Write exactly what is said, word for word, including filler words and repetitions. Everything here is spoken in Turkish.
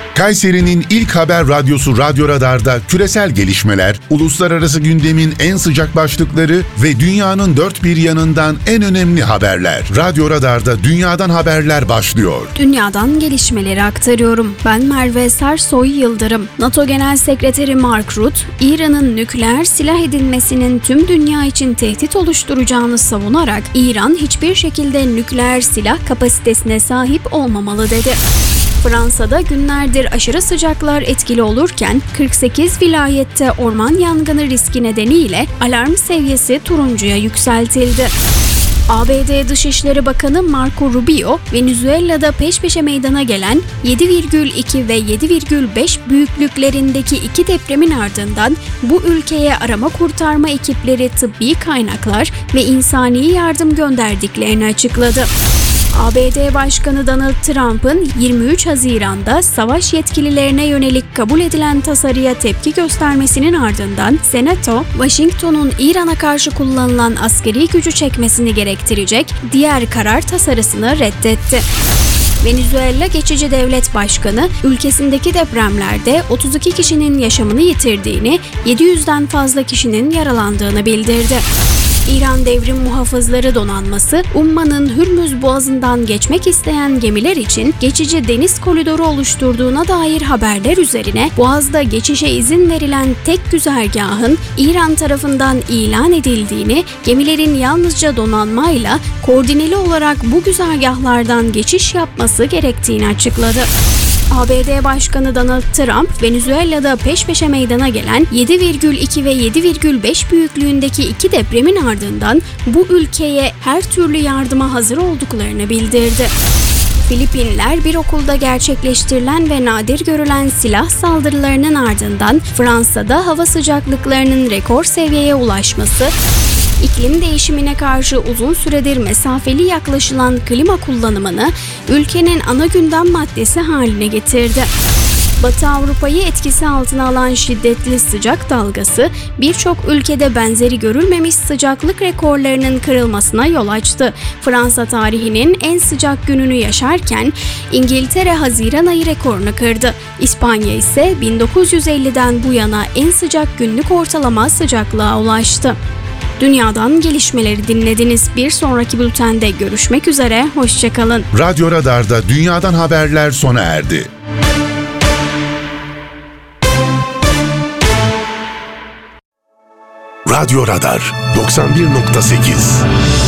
Kayseri'nin ilk haber radyosu Radyo Radar'da küresel gelişmeler, uluslararası gündemin en sıcak başlıkları ve dünyanın dört bir yanından en önemli haberler. Radyo Radar'da dünyadan haberler başlıyor. Dünyadan gelişmeleri aktarıyorum. Ben Merve Sersoy Yıldırım. NATO Genel Sekreteri Mark Rutte, İran'ın nükleer silah edinmesinin tüm dünya için tehdit oluşturacağını savunarak, İran hiçbir şekilde nükleer silah kapasitesine sahip olmamalı dedi. Fransa'da günlerdir aşırı sıcaklar etkili olurken kırk sekiz vilayette orman yangını riski nedeniyle alarm seviyesi turuncuya yükseltildi. A B D Dışişleri Bakanı Marco Rubio, Venezuela'da peş peşe meydana gelen yedi virgül iki ve yedi virgül beş büyüklüklerindeki iki depremin ardından bu ülkeye arama kurtarma ekipleri tıbbi kaynaklar ve insani yardım gönderdiklerini açıkladı. A B D Başkanı Donald Trump'ın yirmi üç Haziran'da savaş yetkililerine yönelik kabul edilen tasarıya tepki göstermesinin ardından Senato, Washington'un İran'a karşı kullanılan askeri gücü çekmesini gerektirecek diğer karar tasarısını reddetti. Venezuela Geçici Devlet Başkanı, ülkesindeki depremlerde otuz iki kişinin yaşamını yitirdiğini, yedi yüzden fazla kişinin yaralandığını bildirdi. İran Devrim Muhafızları Donanması, Umman'ın Hürmüz Boğazı'ndan geçmek isteyen gemiler için geçici deniz koridoru oluşturduğuna dair haberler üzerine Boğaz'da geçişe izin verilen tek güzergahın İran tarafından ilan edildiğini, gemilerin yalnızca donanmayla koordineli olarak bu güzergahlardan geçiş yapması gerektiğini açıkladı. A B D Başkanı Donald Trump, Venezuela'da peş peşe meydana gelen yedi virgül iki ve yedi virgül beş büyüklüğündeki iki depremin ardından bu ülkeye her türlü yardıma hazır olduklarını bildirdi. Filipinler bir okulda gerçekleştirilen ve nadir görülen silah saldırılarının ardından Fransa'da hava sıcaklıklarının rekor seviyeye ulaşması, İklim değişimine karşı uzun süredir mesafeli yaklaşılan klima kullanımını ülkenin ana gündem maddesi haline getirdi. Batı Avrupa'yı etkisi altına alan şiddetli sıcak dalgası birçok ülkede benzeri görülmemiş sıcaklık rekorlarının kırılmasına yol açtı. Fransa tarihinin en sıcak gününü yaşarken İngiltere Haziran ayı rekorunu kırdı. İspanya ise bin dokuz yüz elliden bu yana en sıcak günlük ortalama sıcaklığa ulaştı. Dünyadan gelişmeleri dinlediniz. Bir sonraki bültende görüşmek üzere. Hoşçakalın. Radyo Radar'da dünyadan haberler sona erdi. Radyo Radar doksan bir nokta sekiz